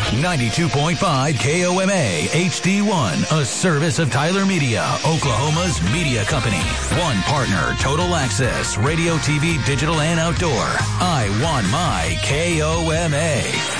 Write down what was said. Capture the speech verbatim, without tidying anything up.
ninety-two point five K O M A H D one, a service of Tyler Media, Oklahoma's media company. One partner, Total Access, radio, T V, digital, and outdoor. I want my K O M A.